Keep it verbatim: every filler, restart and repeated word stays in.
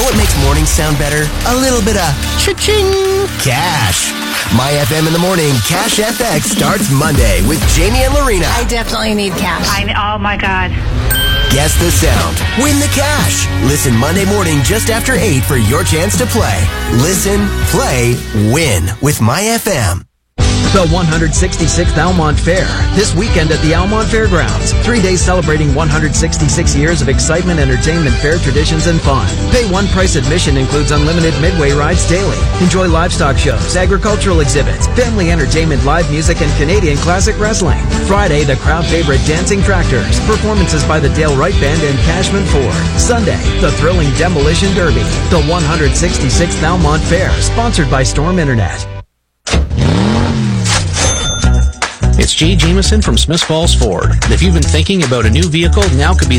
what makes mornings sound better? A little bit of cha-ching cash. My F M in the morning, Cash F X starts Monday with Jamie and Lorena. I definitely need cash. I, oh, my God. Guess the sound. Win the cash. Listen Monday morning just after eight for your chance to play. Listen, play, win with My F M. The one hundred sixty-sixth Almont Fair, this weekend at the Almont Fairgrounds. Three days celebrating one hundred sixty-six years of excitement, entertainment, fair traditions, and fun. Pay one price admission includes unlimited Midway rides daily. Enjoy livestock shows, agricultural exhibits, family entertainment, live music, and Canadian classic wrestling. Friday, the crowd favorite Dancing Tractors, performances by the Dale Wright Band and Cashman Ford. Sunday, the thrilling Demolition Derby. The one hundred sixty-sixth Almont Fair, sponsored by Storm Internet. It's Jay Jameson from Smiths Falls Ford. If you've been thinking about a new vehicle, now could be